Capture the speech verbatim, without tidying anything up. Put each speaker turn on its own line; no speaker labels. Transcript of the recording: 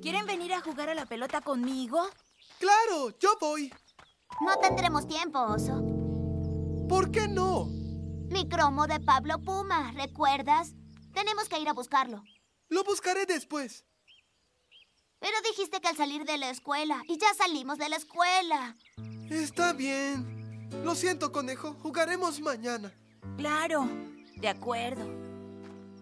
¿Quieren venir a jugar a la pelota conmigo?
¡Claro! ¡Yo voy!
No tendremos tiempo, Oso.
¿Por qué no?
Mi cromo de Pablo Puma, ¿recuerdas? Tenemos que ir a buscarlo.
Lo buscaré después.
Pero dijiste que al salir de la escuela, y ya salimos de la escuela.
Está bien. Lo siento, conejo. Jugaremos mañana.
Claro, de acuerdo.